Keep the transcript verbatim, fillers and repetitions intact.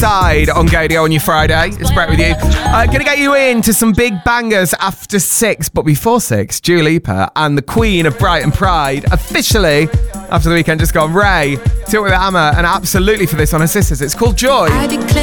Died on Gadio on your Friday. It's Brett with you. Uh, gonna get you into some big bangers after six, but before six, Dua Lipa and the Queen of Brighton Pride officially, after the weekend just gone, Ray, to it with Hammer, and absolutely for this on her sisters. It's called Joy.